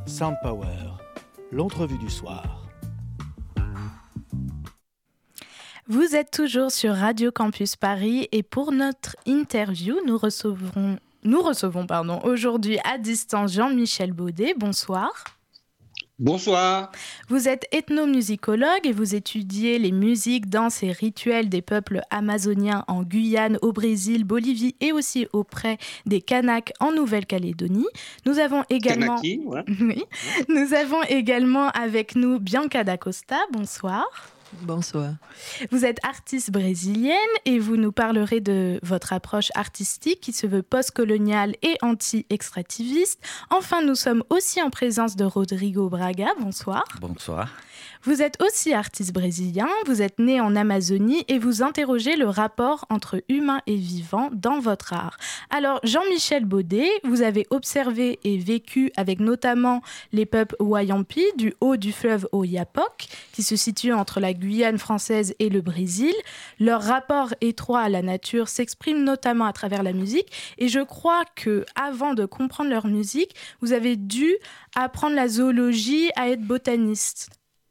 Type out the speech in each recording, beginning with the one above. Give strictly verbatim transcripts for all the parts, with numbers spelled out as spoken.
Sound Power, l'entrevue du soir. Vous êtes toujours sur Radio Campus Paris et pour notre interview, nous recevrons, nous recevons pardon, aujourd'hui à distance Jean-Michel Baudet. Bonsoir. Bonsoir. Vous êtes ethnomusicologue et vous étudiez les musiques, danses et rituels des peuples amazoniens en Guyane, au Brésil, Bolivie et aussi auprès des Kanaks en Nouvelle-Calédonie. Nous avons également, Kanaki, ouais. oui, nous avons également avec nous Bianca da Costa. Bonsoir. Bonsoir. Vous êtes artiste brésilienne et vous nous parlerez de votre approche artistique qui se veut post-coloniale et anti-extractiviste. Enfin, nous sommes aussi en présence de Rodrigo Braga. Bonsoir. Bonsoir. Vous êtes aussi artiste brésilien, vous êtes né en Amazonie et vous interrogez le rapport entre humain et vivant dans votre art. Alors, Jean-Michel Baudet, vous avez observé et vécu avec notamment les peuples Wayampi du haut du fleuve Oyapock, qui se situe entre la Guyane française et le Brésil. Leur rapport étroit à la nature s'exprime notamment à travers la musique et je crois que avant de comprendre leur musique, vous avez dû apprendre la zoologie, à être botaniste.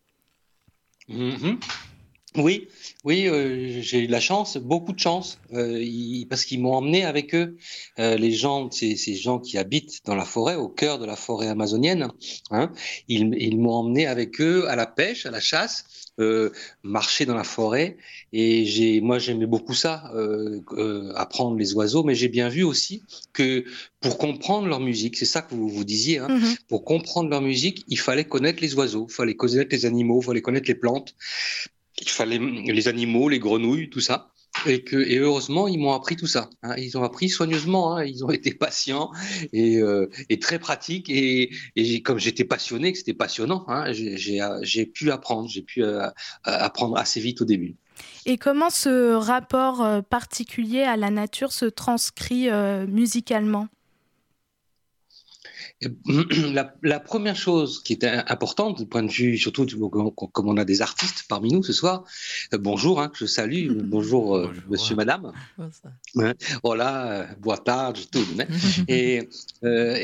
Mmh. Oui, oui, euh, j'ai eu de la chance, beaucoup de chance, euh, ils, parce qu'ils m'ont emmené avec eux, euh, les gens, ces, ces gens qui habitent dans la forêt, au cœur de la forêt amazonienne, hein, ils, ils m'ont emmené avec eux à la pêche, à la chasse, euh, marcher dans la forêt, et j'ai, moi j'aimais beaucoup ça, euh, euh, apprendre les oiseaux, mais j'ai bien vu aussi que pour comprendre leur musique, c'est ça que vous, vous disiez, hein, mm-hmm. Pour comprendre leur musique, il fallait connaître les oiseaux, il fallait connaître les animaux, il fallait connaître les plantes. Il fallait les animaux, les grenouilles, tout ça. Et, que, et heureusement, ils m'ont appris tout ça. Hein. Ils ont appris soigneusement. Hein. Ils ont été patients et, euh, et très pratiques. Et, et j'ai, comme j'étais passionné, que c'était passionnant, hein, j'ai, j'ai, j'ai pu apprendre. J'ai pu euh, apprendre assez vite au début. Et comment ce rapport particulier à la nature se transcrit euh, musicalement ? La, la première chose qui est importante du point de vue, surtout comme on a des artistes parmi nous ce soir, euh, bonjour, hein, je salue, bonjour, euh, bonjour monsieur, madame, hein, voilà, boa tarde, tout, hein, et, euh,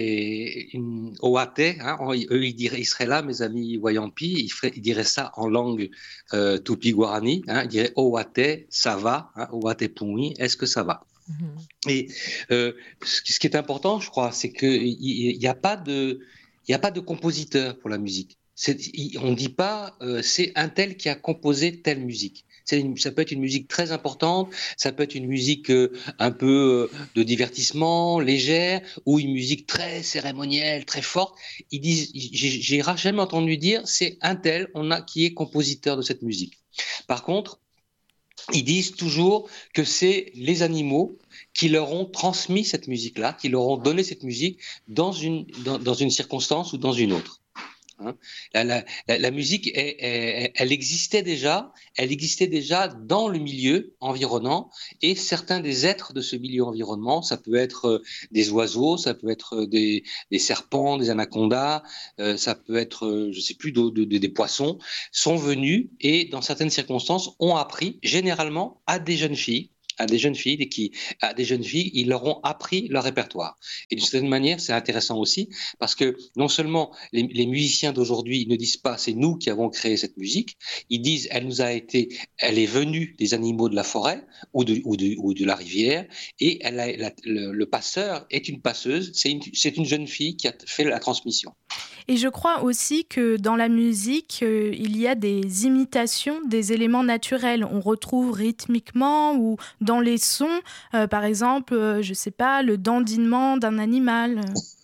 et, et Oate, hein, eux ils diraient, ils seraient là, mes amis Wayampi, ils, feraient, ils diraient ça en langue euh, tupi-guarani, hein, ils diraient Oate, ça va, hein, Oate Pumi, est-ce que ça va? Mmh. Et euh, ce qui est important, je crois, c'est qu'il n'y a pas de, il n'y a pas de compositeur pour la musique. C'est, on ne dit pas euh, c'est un tel qui a composé telle musique. C'est une, ça peut être une musique très importante, ça peut être une musique euh, un peu euh, de divertissement, légère, ou une musique très cérémonielle, très forte. Ils disent, j'ai, j'ai jamais entendu dire c'est un tel on a qui est compositeur de cette musique. Par contre, ils disent toujours que c'est les animaux qui leur ont transmis cette musique-là, qui leur ont donné cette musique dans une, dans, dans une circonstance ou dans une autre. Hein, la, la, la, la musique, elle, elle, elle existait déjà, elle existait déjà dans le milieu environnant, et certains des êtres de ce milieu environnement, ça peut être des oiseaux, ça peut être des, des serpents, des anacondas, euh, ça peut être, je sais plus, de, de, de, des poissons, sont venus et dans certaines circonstances ont appris, généralement à des jeunes filles, à des jeunes filles et qui, à des jeunes filles, ils leur ont appris leur répertoire. Et d'une certaine manière, c'est intéressant aussi parce que non seulement les, les musiciens d'aujourd'hui ne disent pas c'est nous qui avons créé cette musique, ils disent elle nous a été, elle est venue des animaux de la forêt ou de, ou de, ou de la rivière et elle a, la, le, le passeur est une passeuse, c'est une, c'est une jeune fille qui a fait la transmission. Et je crois aussi que dans la musique, euh, il y a des imitations des éléments naturels. On retrouve rythmiquement ou dans les sons, euh, par exemple, euh, je ne sais pas, le dandinement d'un animal.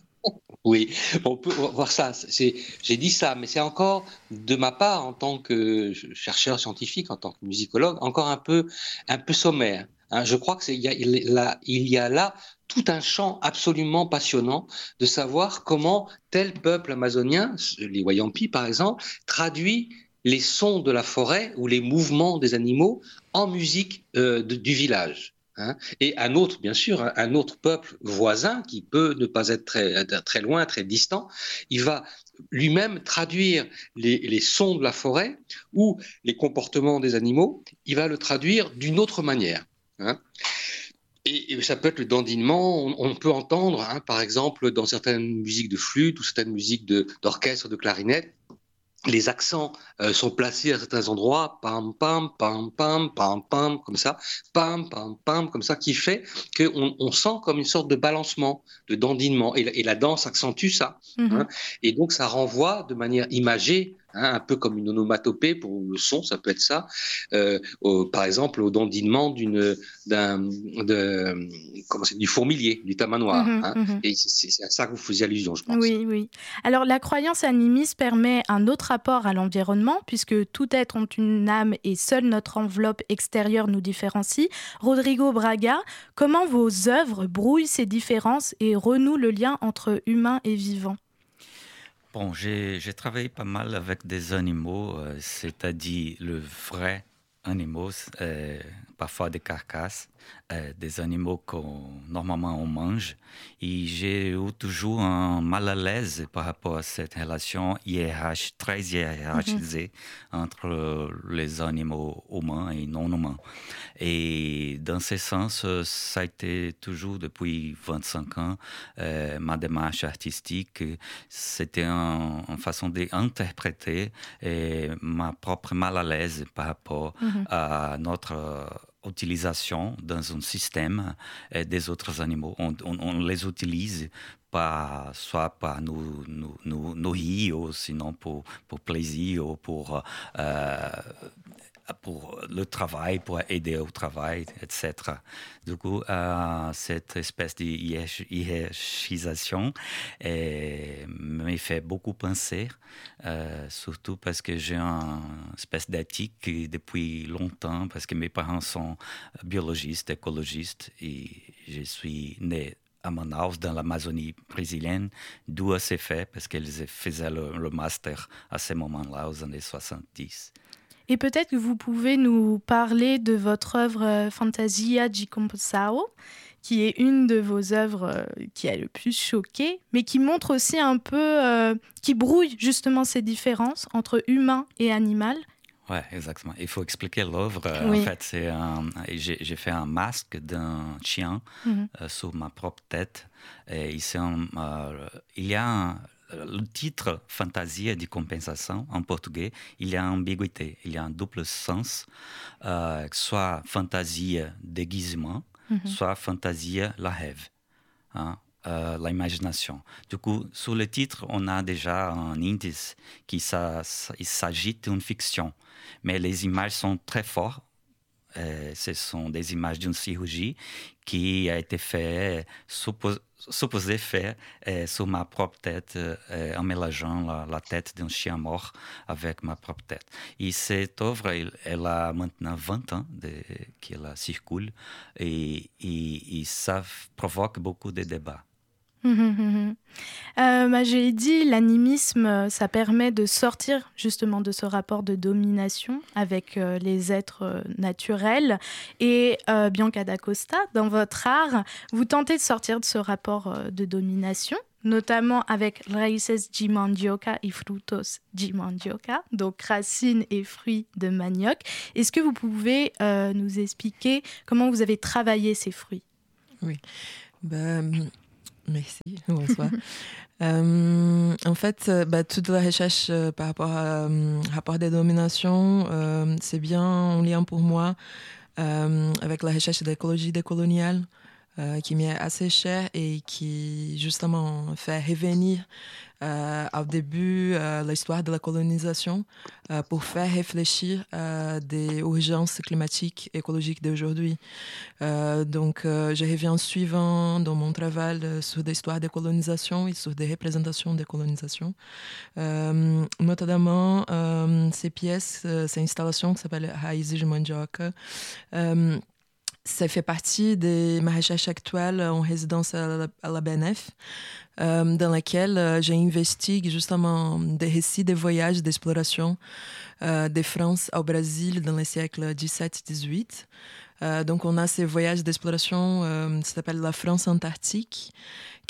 Oui, on peut voir ça. C'est, j'ai dit ça, mais c'est encore, de ma part, en tant que chercheur scientifique, en tant que musicologue, encore un peu, un peu sommaire. Hein, je crois que c'est, il y a, il, là, il y a là tout un champ absolument passionnant de savoir comment tel peuple amazonien, les Wayampi par exemple, traduit les sons de la forêt ou les mouvements des animaux en musique euh, de, du village. Hein. Et un autre, bien sûr, un autre peuple voisin qui peut ne pas être très, très loin, très distant, il va lui-même traduire les, les sons de la forêt ou les comportements des animaux, il va le traduire d'une autre manière. Hein. Et, et ça peut être le dandinement. On, on peut entendre, hein, par exemple, dans certaines musiques de flûte ou certaines musiques de, d'orchestre, de clarinette, les accents euh, sont placés à certains endroits, pam pam pam pam pam pam comme ça, pam pam pam comme ça, qui fait qu'on on sent comme une sorte de balancement, de dandinement, et, et la danse accentue ça. Mm-hmm. Hein, et donc ça renvoie de manière imagée, hein, un peu comme une onomatopée pour le son, ça peut être ça. Euh, au, par exemple, au dandinement d'une d'un de comment c'est du fourmilier, du tamanoir. Mm-hmm, hein, mm-hmm. Et c'est, c'est à ça que vous faisiez allusion, je pense. Oui, oui. Alors la croyance animiste permet un autre rapport à l'environnement, puisque tout être ont une âme et seule notre enveloppe extérieure nous différencie. Rodrigo Braga, comment vos œuvres brouillent ces différences et renouent le lien entre humain et vivant? Bon, j'ai, j'ai travaillé pas mal avec des animaux, euh, c'est-à-dire le vrai animaux, euh, parfois des carcasses, euh, des animaux qu'on normalement on mange. Et j'ai eu toujours un mal à l'aise par rapport à cette relation hiérarch- très hiérarchisée mm-hmm. entre les animaux humains et non humains. Et dans ce sens, ça a été toujours depuis vingt-cinq ans euh, ma démarche artistique. C'était un, une façon d'interpréter euh, ma propre mal à l'aise par rapport mm-hmm. à notre euh, utilisation dans un système euh, des autres animaux. On, on, on les utilise pas, soit pour nous, nous, nous nourrir, ou sinon pour, pour plaisir, ou pour, euh, pour le travail, pour aider au travail, et cetera. Du coup, euh, cette espèce de hiérarchisation euh, me fait beaucoup penser, euh, surtout parce que j'ai une espèce d'éthique depuis longtemps, parce que mes parents sont biologistes, écologistes, et je suis né à Manaus, dans l'Amazonie brésilienne, d'où c'est fait, parce qu'ils faisaient le, le master à ce moment-là, aux années soixante-dix. Et peut-être que vous pouvez nous parler de votre œuvre Fantasia de Compensao, qui est une de vos œuvres qui a le plus choqué, mais qui montre aussi un peu, euh, qui brouille justement ces différences entre humain et animal. Oui, exactement. Il faut expliquer l'œuvre. Oui. En fait, c'est un, j'ai, j'ai fait un masque d'un chien mm-hmm. euh, sur ma propre tête. Et c'est un, euh, il y a un, le titre « Fantasia de compensation » en portugais, il y a une ambiguïté, il y a un double sens, euh, soit fantasia déguisement, mm-hmm. soit fantasia la rêve, hein, euh, l'imagination. Du coup, sous le titre, on a déjà un indice qu'il s'agit d'une fiction, mais les images sont très fortes. Euh, ce sont des images d'une chirurgie qui a été faite, suppos, supposée faire euh, sur ma propre tête, euh, en mélangeant la, la tête d'un chien mort avec ma propre tête. Et cette œuvre, elle, elle a maintenant vingt ans de, qu'elle circule et, et, et ça provoque beaucoup de débats. euh, bah, j'ai dit, l'animisme, ça permet de sortir justement de ce rapport de domination avec euh, les êtres euh, naturels. Et euh, Bianca da Costa, dans votre art, vous tentez de sortir de ce rapport euh, de domination, notamment avec Raíces de Mandioca et Frutos de Mandioca, donc racines et fruits de manioc. Est-ce que vous pouvez euh, nous expliquer comment vous avez travaillé ces fruits ? Oui. Ben... Merci, bonsoir. euh, en fait, bah, toute la recherche euh, par rapport à euh, rapport des dominations, euh, c'est bien en lien pour moi euh, avec la recherche d'écologie décoloniale, euh, qui m'est assez chère et qui justement fait revenir euh, au début euh, l'histoire de la colonisation euh, pour faire réfléchir euh, des urgences climatiques écologiques d'aujourd'hui. Euh, donc, euh, je reviens suivant dans mon travail euh, sur l'histoire des colonisations et sur des représentations des colonisations. Euh, notamment, euh, ces pièces, euh, ces installations qui s'appellent Raízes de Mandioca, euh, ça fait partie de ma recherche actuelle en résidence à la, à la B N F, euh, dans laquelle euh, j'investigue justement des récits de voyages d'exploration euh, de France au Brésil dans les siècles dix-sept dix-huit. Euh, donc on a ces voyages d'exploration, euh, ça s'appelle la France antarctique,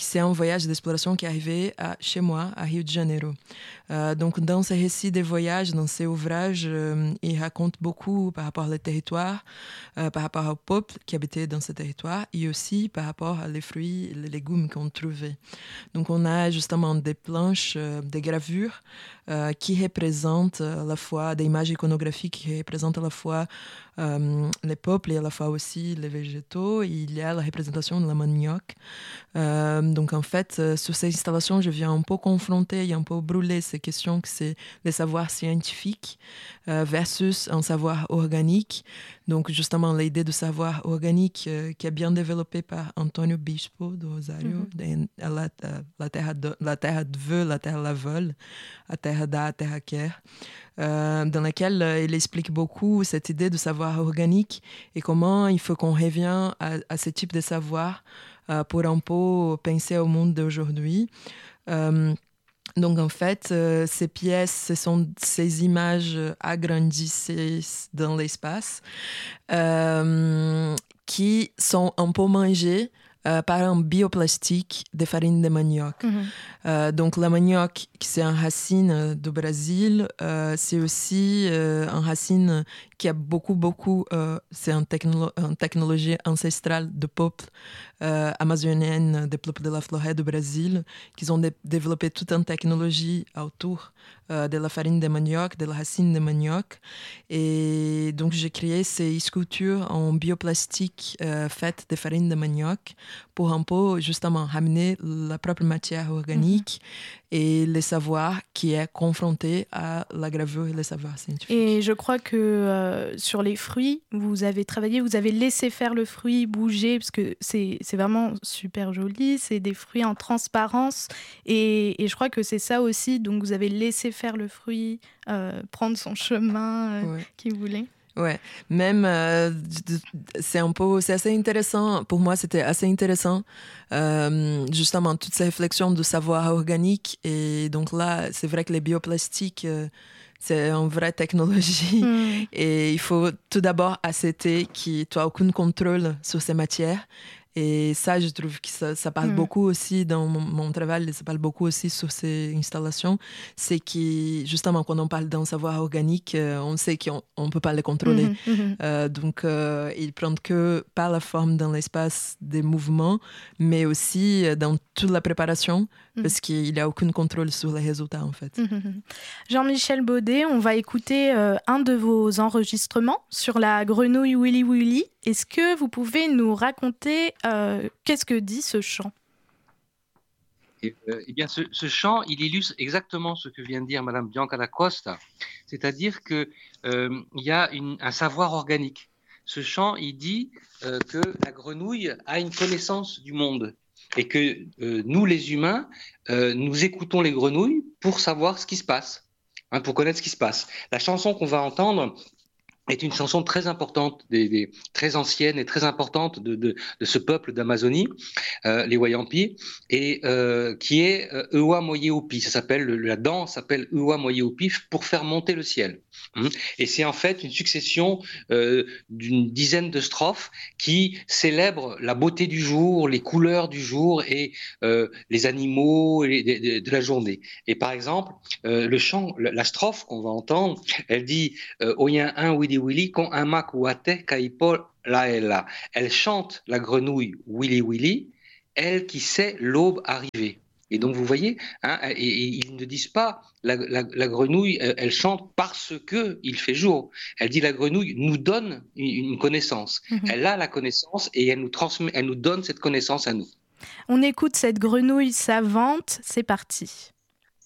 c'est un voyage d'exploration qui est arrivé à, chez moi, à Rio de Janeiro. Euh, donc, dans ces récits des voyages, dans ces ouvrages, euh, il raconte beaucoup par rapport au territoire, euh, par rapport au peuple qui habitait dans ce territoire, et aussi par rapport aux fruits et les légumes qu'on trouvait. Donc, on a justement des planches, euh, des gravures euh, qui représentent à la fois des images iconographiques qui représentent à la fois euh, les peuples et à la fois aussi les végétaux. Et il y a la représentation de la manioc. Euh, donc, en fait, euh, sur ces installations, je viens un peu confronter et un peu brûler ces questions que c'est les savoirs scientifiques euh, versus un savoir organique. Donc, justement, l'idée de savoir organique euh, qui est bien développée par Antonio Bispo de Rosario, mm-hmm. de, la, la, terre de, la terre de veu, la terre la vole, la terre da, la terre quer, euh, dans laquelle euh, il explique beaucoup cette idée de savoir organique et comment il faut qu'on revienne à, à ce type de savoir euh, pour un peu penser au monde d'aujourd'hui. Euh, Donc, en fait, euh, ces pièces, ce sont ces images agrandissées dans l'espace euh, qui sont un peu mangées euh, par un bioplastique de farine de manioc. Mm-hmm. Euh, donc, la manioc, c'est une racine du Brésil, euh, c'est aussi euh, une racine qui a beaucoup, beaucoup, euh, c'est une, technolo- une technologie ancestrale de peuple euh, amazonienne, des peuples de la forêt du Brésil, qui ont dé- développé toute une technologie autour euh, de la farine de manioc, de la racine de manioc. Et donc, j'ai créé ces sculptures en bioplastique euh, faites de farine de manioc pour un peu, justement, ramener la propre matière organique mm-hmm. et les savoirs qui est confronté à la gravure et les savoirs scientifiques. Et je crois que euh, sur les fruits, vous avez travaillé, vous avez laissé faire le fruit bouger, parce que c'est, c'est vraiment super joli, c'est des fruits en transparence, et, et je crois que c'est ça aussi, donc vous avez laissé faire le fruit, euh, prendre son chemin euh, ouais. qu'il voulait. Ouais, même euh, c'est un peu, c'est assez intéressant. Pour moi, c'était assez intéressant, euh, justement toutes ces réflexions de savoir organique. Et donc là, c'est vrai que les bioplastiques, euh, c'est une vraie technologie. Mm. Et il faut tout d'abord accepter que tu n'as aucun contrôle sur ces matières. Et ça, je trouve que ça, ça parle mmh. beaucoup aussi dans mon, mon travail, ça parle beaucoup aussi sur ces installations. C'est que, justement, quand on parle d'un savoir organique, euh, on sait qu'on ne peut pas les contrôler. Mmh, mmh. Euh, donc, euh, ils prennent que par la forme dans l'espace des mouvements, mais aussi dans toute la préparation, mmh. parce qu'il n'y a aucun contrôle sur les résultats, en fait. Mmh. Jean-Michel Baudet, on va écouter euh, un de vos enregistrements sur la grenouille Willy Willy. Est-ce que vous pouvez nous raconter euh, qu'est-ce que dit ce chant ? Eh, euh, eh bien, ce, ce chant, il illustre exactement ce que vient de dire Madame Bianca da Costa, c'est-à-dire qu'il euh, y a une, un savoir organique. Ce chant, il dit euh, que la grenouille a une connaissance du monde et que euh, nous, les humains, euh, nous écoutons les grenouilles pour savoir ce qui se passe, hein, pour connaître ce qui se passe. La chanson qu'on va entendre est une chanson très importante, des, des, très ancienne et très importante de, de, de ce peuple d'Amazonie, euh, les Wayampi, et euh, qui est euh, Ewa Moyeopi. Ça s'appelle, la danse s'appelle Ewa Moyeopi pour faire monter le ciel. Et c'est en fait une succession euh, d'une dizaine de strophes qui célèbrent la beauté du jour, les couleurs du jour et euh, les animaux et de, de, de la journée. Et par exemple, euh, le chant, la strophe qu'on va entendre, elle dit euh, Oyen un Willy Willy con un mac ouate kaipo la ella. Elle chante la grenouille Willy Willy, elle qui sait l'aube arriver. Et donc, vous voyez, hein, et, et ils ne disent pas la, la, la grenouille, elle chante parce qu'il fait jour. Elle dit la grenouille nous donne une, une connaissance. Mm-hmm. Elle a la connaissance et elle nous transmet, elle nous donne cette connaissance à nous. On écoute cette grenouille savante, c'est parti.